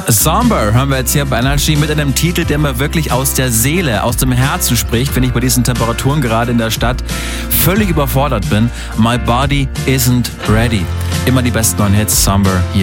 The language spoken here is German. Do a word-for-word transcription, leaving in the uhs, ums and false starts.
Somber hören wir jetzt hier bei Energy mit einem Titel, der mir wirklich aus der Seele, aus dem Herzen spricht, wenn ich bei diesen Temperaturen gerade in der Stadt völlig überfordert bin. My Body Isn't Ready. Immer die besten neuen Hits, Somber hier.